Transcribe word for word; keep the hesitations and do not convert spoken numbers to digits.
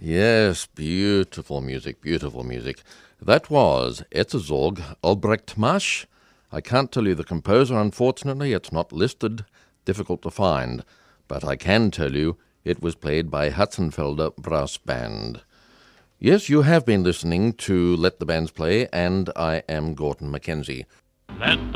Yes, beautiful music, beautiful music. That was Etzezorg Albrecht Marsch. I can't tell you the composer, unfortunately. It's not listed, difficult to find. But I can tell you it was played by Hatzenfelder Brass Band. Yes, you have been listening to Let the Bands Play, and I am Gordon Mackenzie. Let